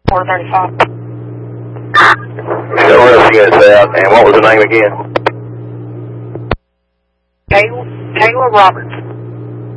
435. LS units out, and what was the name again? Kayla Roberts.